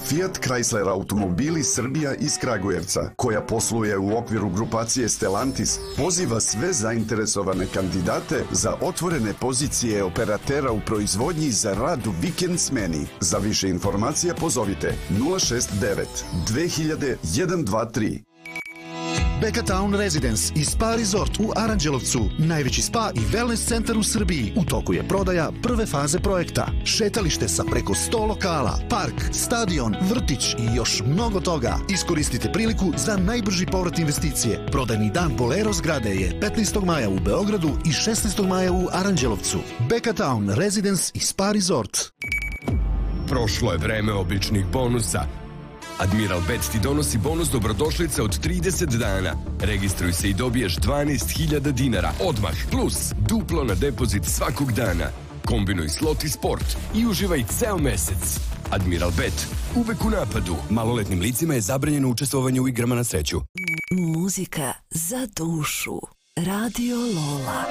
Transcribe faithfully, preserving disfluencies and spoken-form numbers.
Fiat Chrysler Automobili Srbija iz Kragujevca, koja posluje u okviru grupacije Stellantis, poziva sve zainteresovane kandidate za otvorene pozicije operatera u proizvodnji za rad u vikend smeni. Za više informacija pozovite nula šest devet dve hiljade jedan dva tri. Beka Town Residence i Spa Resort u Aranđelovcu, najveći spa i wellness centar u Srbiji. U toku je prodaja prve faze projekta. Šetalište sa preko sto lokala, park, stadion, vrtić i još mnogo toga. Iskoristite priliku za najbrži povrat investicije. Prodajni dan Bolero zgrade je petnaestog maja u Beogradu i šesnaestog maja u Aranđelovcu. Beka Town Residence i Spa Resort. Prošlo je vreme običnih bonusa. Admiral Bet ti donosi bonus dobrodošlice od trideset dana. Registruj se i dobiješ dvanaest hiljada dinara odmah, plus duplo na depozit svakog dana. Kombinuj slot i sport i uživaj ceo mesec. Admiral Bet, uvek u napadu. Maloletnim licima je zabranjeno učestvovanje u igrama na sreću. Muzika za dušu. Radio Lola.